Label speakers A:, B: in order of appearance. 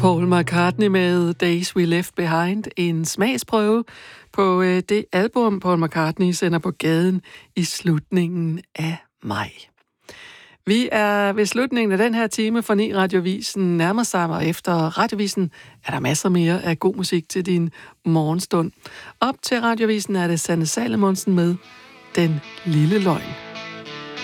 A: Paul McCartney med Days We Left Behind, en smagsprøve på det album, Paul McCartney sender på gaden i slutningen af maj. Vi er ved slutningen af den her time, for 9 Radiovisen nærmer sig, og efter Radiovisen er der masser mere af god musik til din morgenstund. Op til Radiovisen er det Sanne Salomonsen med Den Lille Løgn.